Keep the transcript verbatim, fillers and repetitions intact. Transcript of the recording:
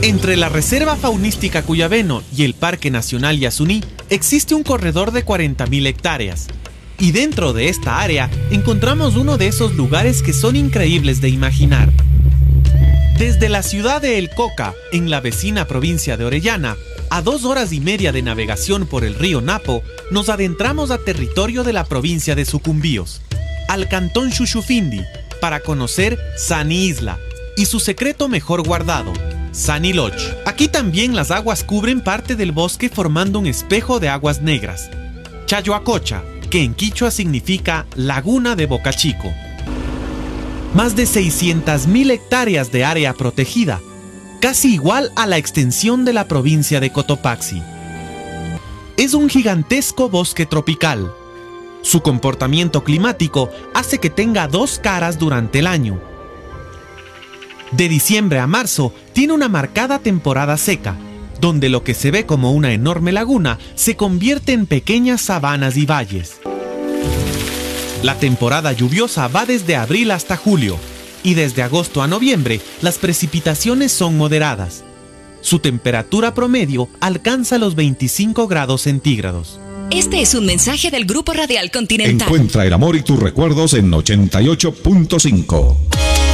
Entre la Reserva Faunística Cuyabeno y el Parque Nacional Yasuní existe un corredor de cuarenta mil hectáreas. Y dentro de esta área encontramos uno de esos lugares que son increíbles de imaginar. Desde la ciudad de El Coca, en la vecina provincia de Orellana, a dos horas y media de navegación por el río Napo, nos adentramos a territorio de la provincia de Sucumbíos, al cantón Xuxufindi, para conocer Sani Isla y su secreto mejor guardado, Sani Lodge. Aquí también las aguas cubren parte del bosque formando un espejo de aguas negras, Chayoacocha, que en quichua significa Laguna de Boca Chico. Más de seiscientas mil hectáreas de área protegida, casi igual a la extensión de la provincia de Cotopaxi. Es un gigantesco bosque tropical. Su comportamiento climático hace que tenga dos caras durante el año. De diciembre a marzo tiene una marcada temporada seca, donde lo que se ve como una enorme laguna se convierte en pequeñas sabanas y valles. La temporada lluviosa va desde abril hasta julio, y desde agosto a noviembre las precipitaciones son moderadas. Su temperatura promedio alcanza los veinticinco grados centígrados. Este es un mensaje del Grupo Radial Continental. Encuentra el amor y tus recuerdos en ochenta y ocho punto cinco.